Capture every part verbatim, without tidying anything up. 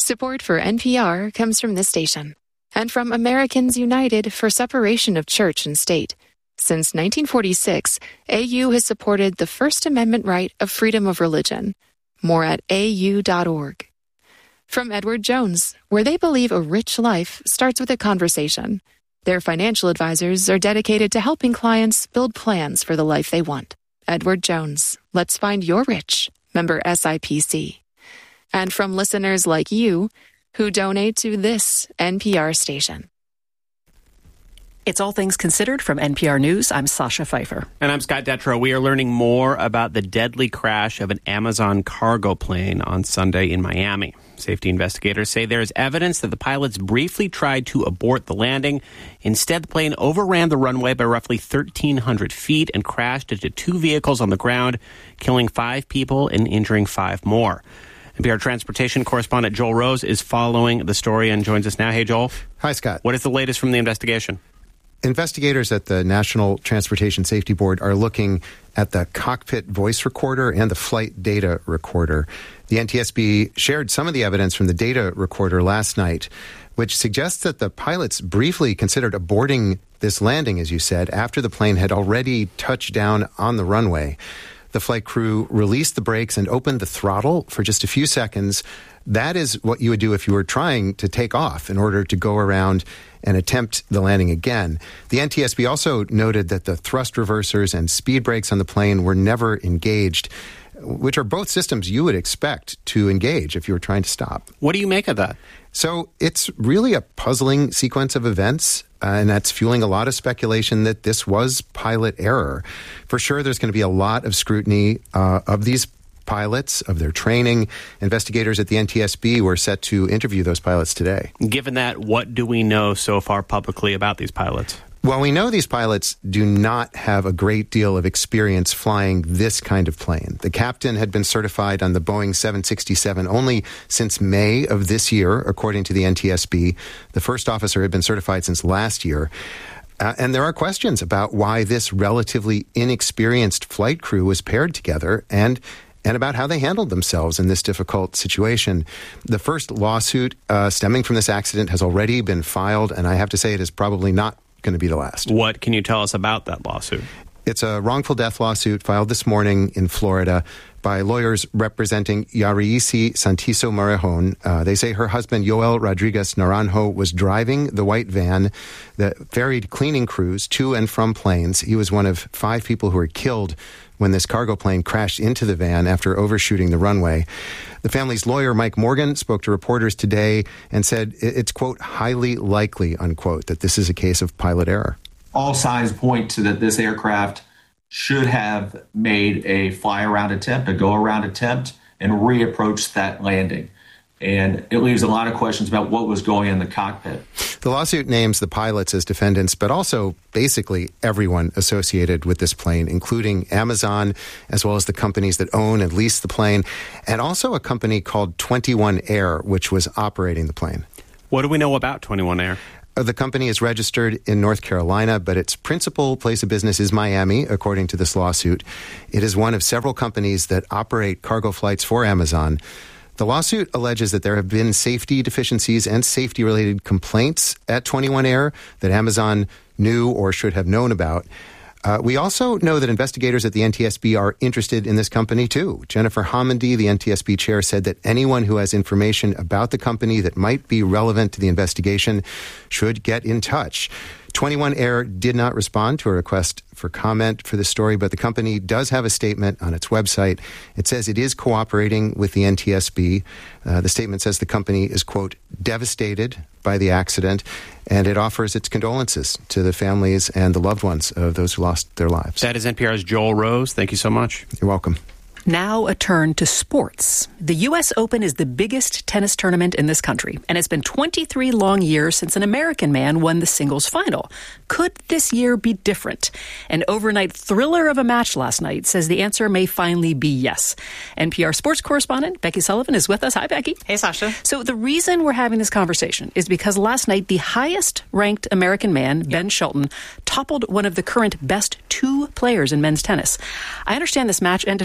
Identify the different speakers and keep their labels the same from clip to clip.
Speaker 1: Support for N P R comes from this station and from Americans United for Separation of Church and State. Since nineteen forty-six, A U has supported the First Amendment right of freedom of religion. More at A U dot org. From Edward Jones, where they believe a rich life starts with a conversation. Their financial advisors are dedicated to helping clients build plans for the life they want. Edward Jones, let's find your rich. Member S I P C. And from listeners like you who donate to this N P R station.
Speaker 2: It's All Things Considered from N P R News. I'm Sasha Pfeiffer.
Speaker 3: And I'm Scott Detrow. We are learning more about the deadly crash of an Amazon cargo plane on Sunday in Miami. Safety investigators say there is evidence that the pilots briefly tried to abort the landing. Instead, the plane overran the runway by roughly thirteen hundred feet and crashed into two vehicles on the ground, killing five people and injuring five more. N P R transportation correspondent Joel Rose is following the story and joins us now. Hey, Joel.
Speaker 4: Hi, Scott.
Speaker 3: What is the latest from the investigation?
Speaker 4: Investigators at the National Transportation Safety Board are looking at the cockpit voice recorder and the flight data recorder. The N T S B shared some of the evidence from the data recorder last night, which suggests that the pilots briefly considered aborting this landing, as you said, after the plane had already touched down on the runway. The flight crew released the brakes and opened the throttle for just a few seconds. That is what you would do if you were trying to take off in order to go around and attempt the landing again. The N T S B also noted that the thrust reversers and speed brakes on the plane were never engaged, which are both systems you would expect to engage if you were trying to stop.
Speaker 3: What do you make of that?
Speaker 4: So it's really a puzzling sequence of events, uh, and that's fueling a lot of speculation that this was pilot error. For sure, there's going to be a lot of scrutiny uh, of these pilots, of their training. Investigators at the N T S B were set to interview those pilots today.
Speaker 3: Given that, what do we know so far publicly about these pilots?
Speaker 4: Well, we know these pilots do not have a great deal of experience flying this kind of plane. The captain had been certified on the Boeing seven sixty-seven only since May of this year, according to the N T S B. The first officer had been certified since last year. Uh, and there are questions about why this relatively inexperienced flight crew was paired together and and about how they handled themselves in this difficult situation. The first lawsuit uh, stemming from this accident has already been filed, and I have to say it is probably not going to be the last.
Speaker 3: What can you tell us about that lawsuit?
Speaker 4: It's a wrongful death lawsuit filed this morning in Florida by lawyers representing Yariisi Santiso Morejon. Uh, they say her husband, Yoel Rodriguez Naranjo, was driving the white van that ferried cleaning crews to and from planes. He was one of five people who were killed when this cargo plane crashed into the van after overshooting the runway. The family's lawyer, Mike Morgan, spoke to reporters today and said it's, quote, highly likely, unquote, that this is a case of pilot error.
Speaker 5: All signs point to that this aircraft should have made a fly-around attempt, a go-around attempt, and reapproached that landing. And it leaves a lot of questions about what was going in the cockpit.
Speaker 4: The lawsuit names the pilots as defendants, but also basically everyone associated with this plane, including Amazon, as well as the companies that own and lease the plane, and also a company called twenty-one Air, which was operating the plane.
Speaker 3: What do we know about twenty-one Air?
Speaker 4: The company is registered in North Carolina, but its principal place of business is Miami, according to this lawsuit. It is one of several companies that operate cargo flights for Amazon. The lawsuit alleges that there have been safety deficiencies and safety-related complaints at twenty-one Air that Amazon knew or should have known about. Uh, we also know that investigators at the N T S B are interested in this company, too. Jennifer Homendy, the N T S B chair, said that anyone who has information about the company that might be relevant to the investigation should get in touch. twenty-one Air did not respond to a request for comment for this story, but the company does have a statement on its website. It says it is cooperating with the N T S B. Uh, the statement says the company is, quote, devastated by the accident, and it offers its condolences to the families and the loved ones of those who lost their lives.
Speaker 3: That is N P R's Joel Rose. Thank you so much.
Speaker 4: You're welcome.
Speaker 2: Now a turn to sports. The U S Open is the biggest tennis tournament in this country, and it's been twenty-three long years since an American man won the singles final. Could this year be different? An overnight thriller of a match last night says the answer may finally be yes. N P R sports correspondent Becky Sullivan is with us. Hi, Becky.
Speaker 6: Hey, Sasha.
Speaker 2: So the reason we're having this conversation is because last night the highest-ranked American man, yep. Ben Shelton, toppled one of the current best two players in men's tennis. I understand this match ended at three thirty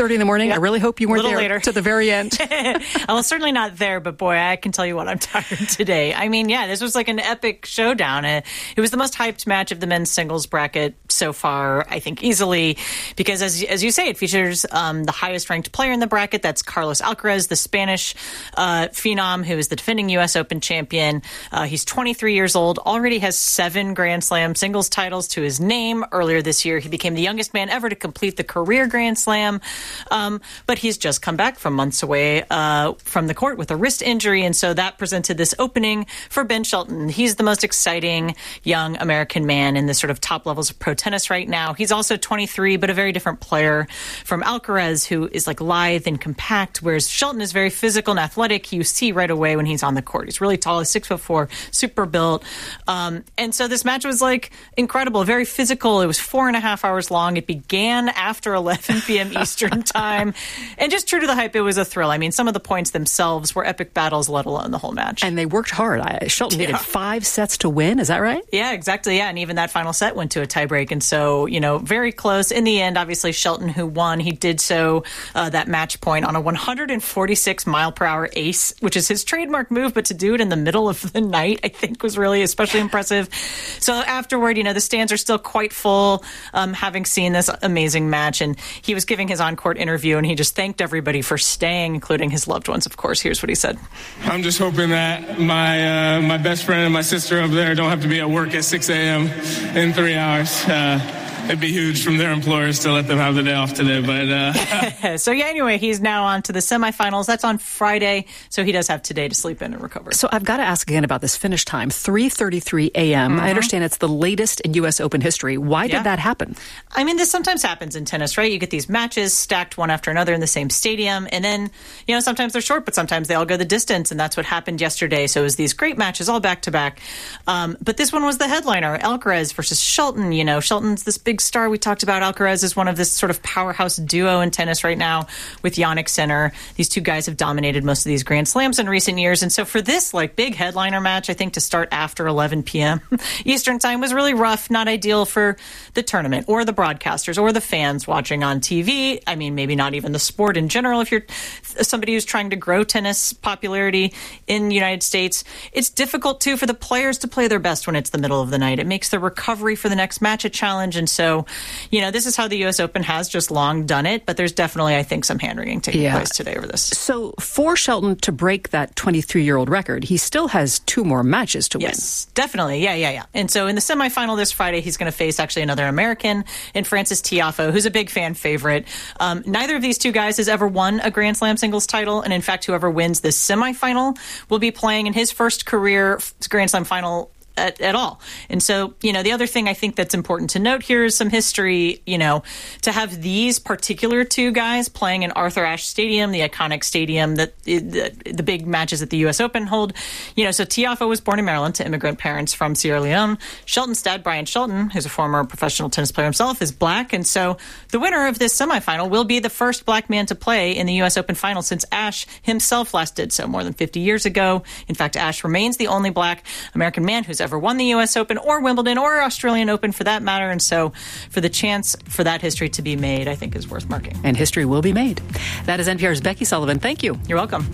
Speaker 2: thirty in the morning. Yep. I really hope you weren't there
Speaker 6: later.
Speaker 2: to the very end.
Speaker 6: Well, certainly not there, but boy, I can tell you what, I'm tired today. I mean, yeah, this was like an epic showdown. It was the most hyped match of the men's singles bracket so far, I think easily, because as, as you say, it features um, the highest ranked player in the bracket. That's Carlos Alcaraz, the Spanish uh, phenom who is the defending U S Open champion. Uh, he's twenty-three years old, already has seven Grand Slam singles titles to his name. Earlier this year, he became the youngest man ever to complete the career Grand Slam. Um, but he's just come back from months away uh, from the court with a wrist injury. And so that presented this opening for Ben Shelton. He's the most exciting young American man in the sort of top levels of pro tennis right now. He's also twenty-three, but a very different player from Alcaraz, who is like lithe and compact, whereas Shelton is very physical and athletic. You see right away when he's on the court. He's really tall. He's six foot four, super built. Um, and so this match was like incredible, very physical. It was four and a half hours long. It began after eleven p.m. Eastern time. And just true to the hype, it was a thrill. I mean, some of the points themselves were epic battles, let alone the whole match.
Speaker 2: And they worked hard. I, Shelton needed yeah. five sets to win. Is that right?
Speaker 6: Yeah, exactly. Yeah. And even that final set went to a tiebreak. And so, you know, very close. In the end, obviously, Shelton, who won, he did so uh, that match point on a one hundred forty-six mile per hour ace, which is his trademark move. But to do it in the middle of the night, I think was really especially impressive. So afterward, you know, the stands are still quite full, um, having seen this amazing match. And he was giving his on-court interview, and he just thanked everybody for staying, including his loved ones, of course. Here's what he said.
Speaker 7: I'm just hoping that my uh, my best friend and my sister up there don't have to be at work at six a.m. in three hours. Uh, It'd be huge from their employers to let them have the day off today. But uh...
Speaker 6: So, yeah, anyway, he's now on to the semifinals. That's on Friday, so he does have today to sleep in and recover.
Speaker 2: So I've got to ask again about this finish time, three thirty-three a.m. Mm-hmm. I understand it's the latest in U S Open history. Why did yeah. that happen?
Speaker 6: I mean, this sometimes happens in tennis, right? You get these matches stacked one after another in the same stadium, and then, you know, sometimes they're short, but sometimes they all go the distance, and that's what happened yesterday. So it was these great matches all back-to-back. Um, but this one was the headliner, Alcaraz versus Shelton. You know, Shelton's this big star. We talked about Alcaraz is one of this sort of powerhouse duo in tennis right now with Jannik Sinner. These two guys have dominated most of these Grand Slams in recent years. And so for this like big headliner match, I think to start after eleven p.m. Eastern time was really rough, not ideal for the tournament or the broadcasters or the fans watching on T V. I mean, maybe not even the sport in general. If you're somebody who's trying to grow tennis popularity in the United States, it's difficult too for the players to play their best when it's the middle of the night. It makes the recovery for the next match a challenge. And so, you know, this is how the U S Open has just long done it, but there's definitely, I think, some hand-wringing taking yeah. place today over this.
Speaker 2: So for Shelton to break that twenty-three-year-old record, he still has two more matches to
Speaker 6: yes,
Speaker 2: win.
Speaker 6: Yes, definitely. Yeah, yeah, yeah. And so in the semifinal this Friday, he's going to face actually another American in Frances Tiafoe, who's a big fan favorite. Um, neither of these two guys has ever won a Grand Slam singles title, and in fact, whoever wins this semifinal will be playing in his first career Grand Slam final At, at all. And so, you know, the other thing I think that's important to note here is some history, you know, to have these particular two guys playing in Arthur Ashe Stadium, the iconic stadium that the, the big matches that the U S Open hold. You know, so Tiafoe was born in Maryland to immigrant parents from Sierra Leone. Shelton's dad, Brian Shelton, who's a former professional tennis player himself, is black. And so the winner of this semifinal will be the first black man to play in the U S Open final since Ashe himself last did so more than fifty years ago. In fact, Ashe remains the only black American man who's ever won the U S Open or Wimbledon or Australian Open for that matter. And so for the chance for that history to be made, I think is worth marking.
Speaker 2: And history will be made. That is N P R's Becky Sullivan. Thank you.
Speaker 6: You're welcome.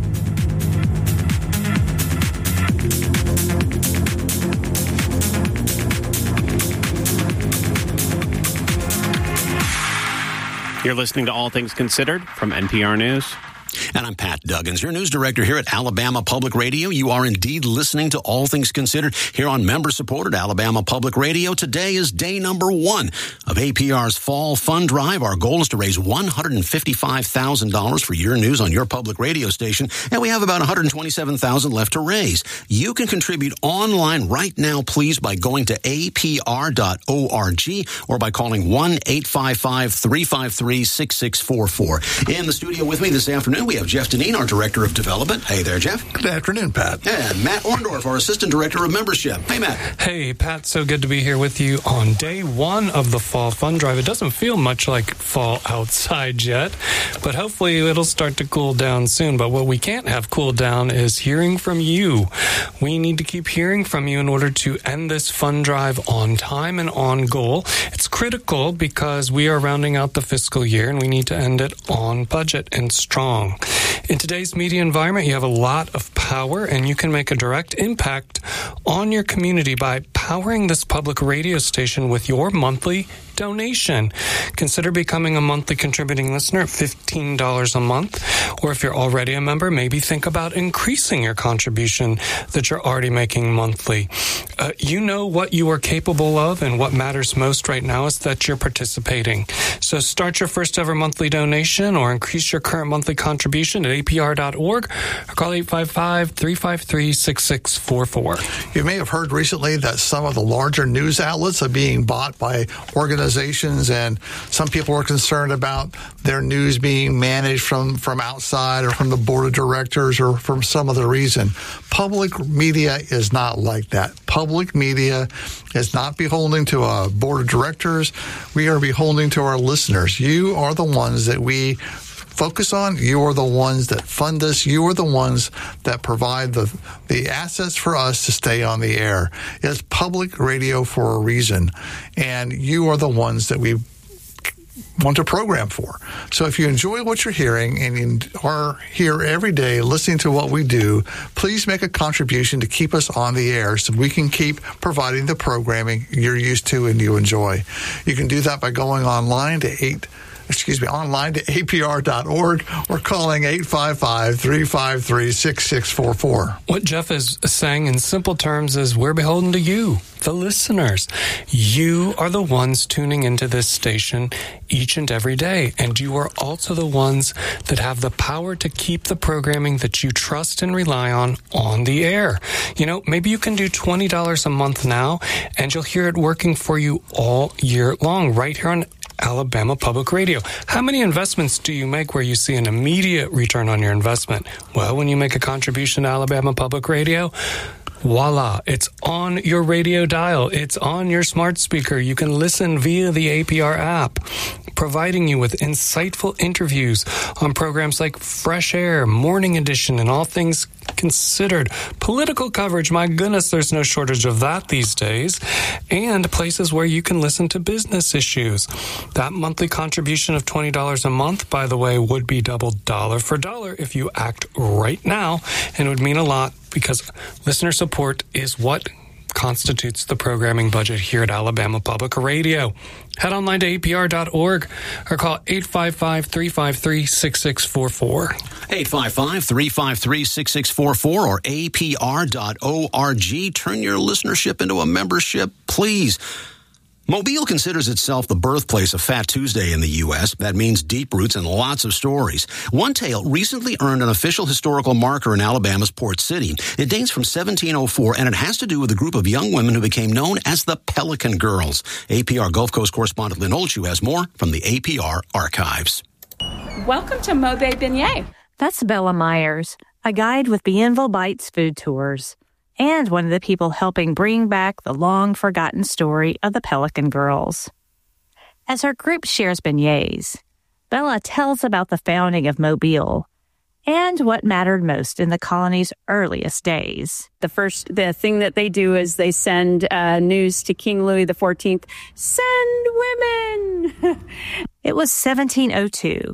Speaker 3: You're listening to All Things Considered from N P R News.
Speaker 8: And I'm Pat Duggins, your news director here at Alabama Public Radio. You are indeed listening to All Things Considered here on member-supported Alabama Public Radio. Today is day number one of A P R's Fall Fund Drive. Our goal is to raise one hundred fifty-five thousand dollars for your news on your public radio station, and we have about one hundred twenty-seven thousand dollars left to raise. You can contribute online right now, please, by going to A P R dot org or by calling one eight five five, three five three, six six four four. In the studio with me this afternoon, we have Jeff Deneen, our Director of Development. Hey there, Jeff.
Speaker 9: Good afternoon, Pat.
Speaker 8: And Matt Orndorff, our Assistant Director of Membership. Hey, Matt.
Speaker 10: Hey, Pat. So good to be here with you on day one of the Fall Fun Drive. It doesn't feel much like fall outside yet, but hopefully it'll start to cool down soon. But what we can't have cool down is hearing from you. We need to keep hearing from you in order to end this fun drive on time and on goal. It's critical because we are rounding out the fiscal year and we need to end it on budget and strong. In today's media environment, you have a lot of power and you can make a direct impact on your community by powering this public radio station with your monthly donation. Consider becoming a monthly contributing listener at fifteen dollars a month. Or if you're already a member, maybe think about increasing your contribution that you're already making monthly. Uh, you know what you are capable of, and what matters most right now is that you're participating. So start your first ever monthly donation or increase your current monthly contribution at A P R dot org or call eight five five, three five three, six six four four.
Speaker 9: You may have heard recently that some of the larger news outlets are being bought by organizations, and some people are concerned about their news being managed from, from outside or from the board of directors or from some other reason. Public media is not like that. Public media is not beholden to a board of directors. We are beholden to our listeners. You are the ones that we focus on. You are the ones that fund us. You are the ones that provide the the assets for us to stay on the air. It's public radio for a reason, and you are the ones that we want to program for. So if you enjoy what you're hearing and you are here every day listening to what we do, please make a contribution to keep us on the air so we can keep providing the programming you're used to and you enjoy. You can do that by going online to eight excuse me, online to A P R dot org or calling eight five five, three five three, six six four four.
Speaker 10: What Jeff is saying in simple terms is we're beholden to you, the listeners. You are the ones tuning into this station each and every day, and you are also the ones that have the power to keep the programming that you trust and rely on on the air. You know, maybe you can do twenty dollars a month now, and you'll hear it working for you all year long right here on Alabama Public Radio. How many investments do you make where you see an immediate return on your investment? Well, when you make a contribution to Alabama Public Radio, voila, it's on your radio dial. It's on your smart speaker. You can listen via the A P R app, providing you with insightful interviews on programs like Fresh Air, Morning Edition, and All Things Considered. Political coverage, my goodness, there's no shortage of that these days. And places where you can listen to business issues. That monthly contribution of twenty dollars a month, by the way, would be double dollar for dollar if you act right now, and it would mean a lot because listener support is what constitutes the programming budget here at Alabama Public Radio. Head online to A P R dot org or call eight five five, three five three, six six four four.
Speaker 8: eight five five, three five three, six six four four or A P R dot org. Turn your listenership into a membership, please. Mobile considers itself the birthplace of Fat Tuesday in the U S. That means deep roots and lots of stories. One tale recently earned an official historical marker in Alabama's Port City. It dates from seventeen oh four, and it has to do with a group of young women who became known as the Pelican Girls. A P R Gulf Coast correspondent Lynn Olshu has more from the A P R archives.
Speaker 11: Welcome to Mauvais Beignet. That's Bella Myers, a guide with Bienville Bites Food Tours, and one of the people helping bring back the long-forgotten story of the Pelican Girls. As her group shares beignets, Bella tells about the founding of Mobile and what mattered most in the colony's earliest days.
Speaker 12: The first, the thing that they do is they send uh, news to King Louis the fourteenth, send women!
Speaker 11: It was seventeen oh two,